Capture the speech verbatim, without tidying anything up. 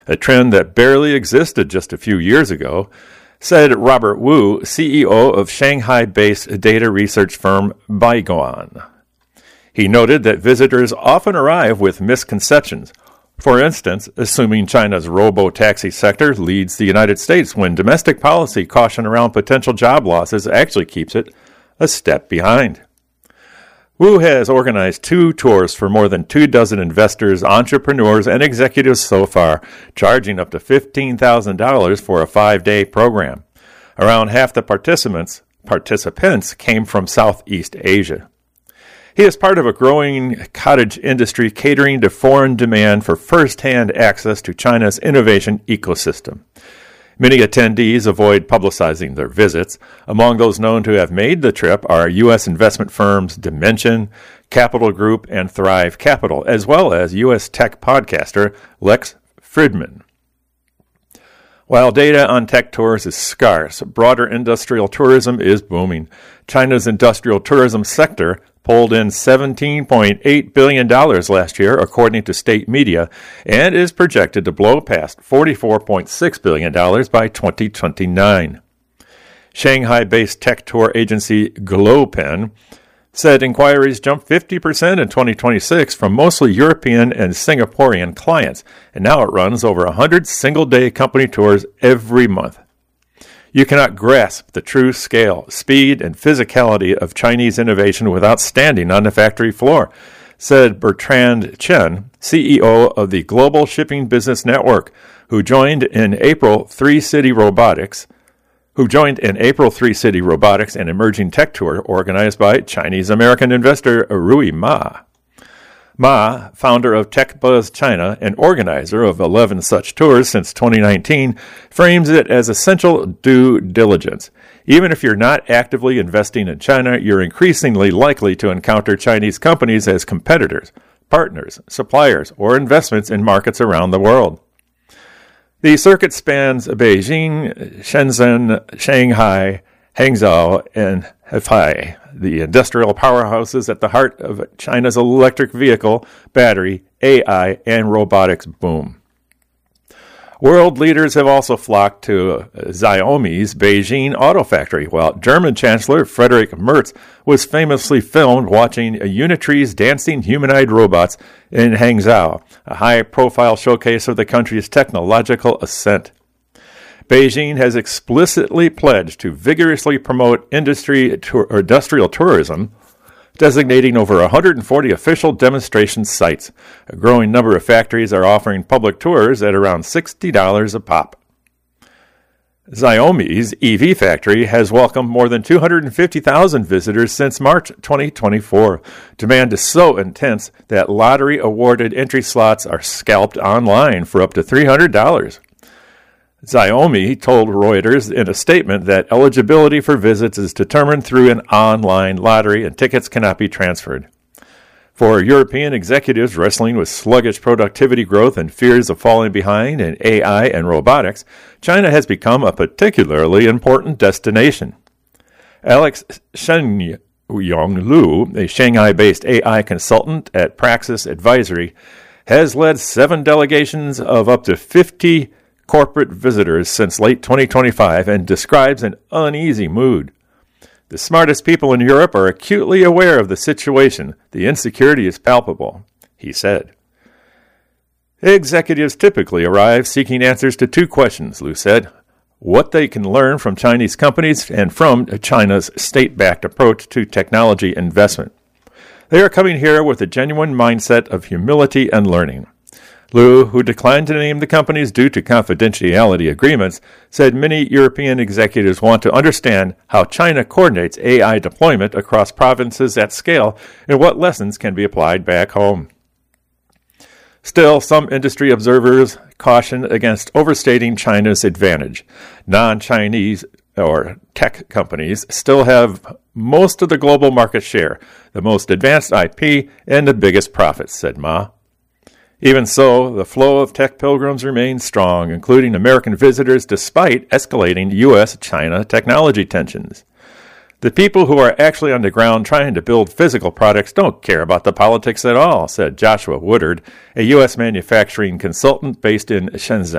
a trend that barely existed just a few years ago, said Robert Wu, C E O of Shanghai-based data research firm Baiguan. He noted that visitors often arrive with misconceptions. For instance, assuming China's robo-taxi sector leads the United States when domestic policy caution around potential job losses actually keeps it a step behind. Wu has organized two tours for more than two dozen investors, entrepreneurs, and executives so far, charging up to fifteen thousand dollars for a five-day program. Around half the participants participants came from Southeast Asia. He is part of a growing cottage industry catering to foreign demand for first-hand access to China's innovation ecosystem. Many attendees avoid publicizing their visits. Among those known to have made the trip are U S investment firms Dimension, Capital Group, and Thrive Capital, as well as U S tech podcaster Lex Fridman. While data on tech tours is scarce, broader industrial tourism is booming. China's industrial tourism sector pulled in seventeen point eight billion dollars last year, according to state media, and is projected to blow past forty-four point six billion dollars by twenty twenty-nine. Shanghai-based tech tour agency Glowpen said inquiries jumped fifty percent in twenty twenty-six from mostly European and Singaporean clients, and now it runs over one hundred single-day company tours every month. You cannot grasp the true scale, speed, and physicality of Chinese innovation without standing on the factory floor, said Bertrand Chen, C E O of the Global Shipping Business Network, who joined in April Three City Robotics, who joined in April Three City Robotics, an emerging tech tour organized by Chinese-American investor Rui Ma. Ma, founder of TechBuzz China and organizer of eleven such tours since twenty nineteen, frames it as essential due diligence. Even if you're not actively investing in China, you're increasingly likely to encounter Chinese companies as competitors, partners, suppliers, or investments in markets around the world. The circuit spans Beijing, Shenzhen, Shanghai, Hangzhou, and Hefei, the industrial powerhouses at the heart of China's electric vehicle, battery, A I, and robotics boom. World leaders have also flocked to Xiaomi's Beijing auto factory, while German Chancellor Friedrich Merz was famously filmed watching Unitree's dancing humanoid robots in Hangzhou, a high-profile showcase of the country's technological ascent. Beijing has explicitly pledged to vigorously promote industry or industrial tourism, designating over one hundred forty official demonstration sites. A growing number of factories are offering public tours at around sixty dollars a pop. Xiaomi's E V factory has welcomed more than two hundred fifty thousand visitors since March twenty twenty-four. Demand is so intense that lottery-awarded entry slots are scalped online for up to three hundred dollars. Xiaomi told Reuters in a statement that eligibility for visits is determined through an online lottery and tickets cannot be transferred. For European executives wrestling with sluggish productivity growth and fears of falling behind in A I and robotics, China has become a particularly important destination. Alex Shenyong Lu, a Shanghai-based A I consultant at Praxis Advisory, has led seven delegations of up to fifty corporate visitors since late twenty twenty-five and describes an uneasy mood. The smartest people in Europe are acutely aware of the situation. The insecurity is palpable, he said. Executives typically arrive seeking answers to two questions, Lu said: what they can learn from Chinese companies and from China's state-backed approach to technology investment. They are coming here with a genuine mindset of humility and learning. Lu, who declined to name the companies due to confidentiality agreements, said many European executives want to understand how China coordinates A I deployment across provinces at scale and what lessons can be applied back home. Still, some industry observers caution against overstating China's advantage. Non-Chinese or tech companies still have most of the global market share, the most advanced I P, and the biggest profits, said Ma. Even so, the flow of tech pilgrims remains strong, including American visitors, despite escalating U S China technology tensions. The people who are actually on the ground trying to build physical products don't care about the politics at all, said Joshua Woodard, a U S manufacturing consultant based in Shenzhen.